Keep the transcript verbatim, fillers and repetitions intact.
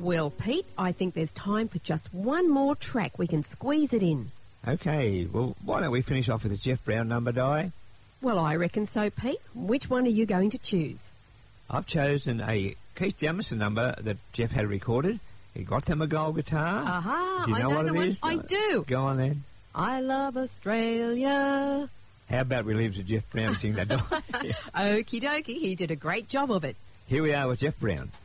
Well, Pete, I think there's time for just one more track. We can squeeze it in. OK, well, why don't we finish off with a Jeff Brown number, Di? Well, I reckon so, Pete. Which one are you going to choose? I've chosen a Keith Jamison number that Jeff had recorded. He got them a gold guitar. Aha, do you know I know what the it one. is? I do. Go on then. I love Australia. How about we leave to Jeff Brown sing that? Okie dokie, he did a great job of it. Here we are with Jeff Brown.